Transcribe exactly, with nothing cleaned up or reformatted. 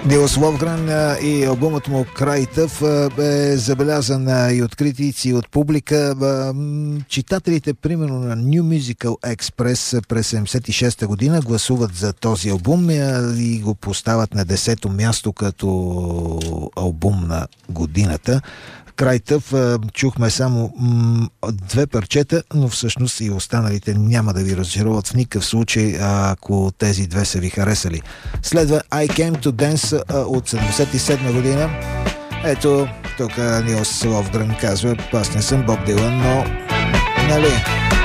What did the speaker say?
Нилс Ловгрен и албумът му "Край тъв" е забелязан и от критици, и от публика. Читателите, примерно на New Musical Express през седемдесет и шеста година, гласуват за този албум и го поставят на десето място като албум на годината. "Край тъв" чухме само м- две парчета, но всъщност и останалите няма да ви разочароват в никакъв случай, ако тези две са ви харесали. Следва "I Came to Dance" от седемдесет и седма година. Ето, тук Нилс Ловгрен казва: "Аз не съм Боб Дилан, но нали...